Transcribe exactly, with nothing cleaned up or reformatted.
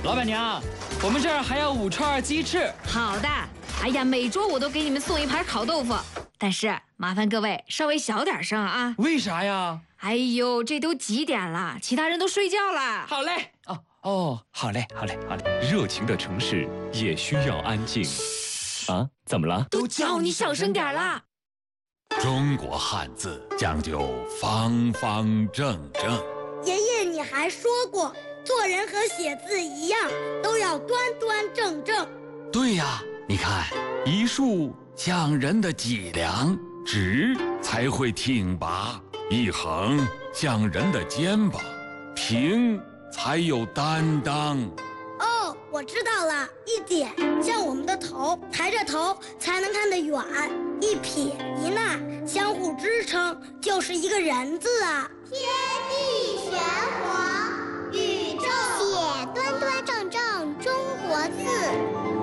老板娘，我们这儿还要五串鸡翅。 好的。哎呀，每桌我都给你们送一盘烤豆腐，但是麻烦各位稍微小点声啊。 为啥呀？ 哎呦，这都几点了？其他人都睡觉了。 好嘞。哦哦，好嘞，好嘞，好嘞。 热情的城市也需要安静。啊，怎么了？ 都叫你小声点啦。 中国汉字讲究方方正正。 爷爷，你还说过，做人和写字一样，都要端端正正。 对呀，你看，一竖像人的脊梁，直才会挺拔；一横像人的肩膀，平才有担当。 哦，我知道了，一点像我们的头，抬着头才能看得远；一撇一捺相互支撑，就是一个人字啊。 天地玄黄，宇宙写端端正正中国字。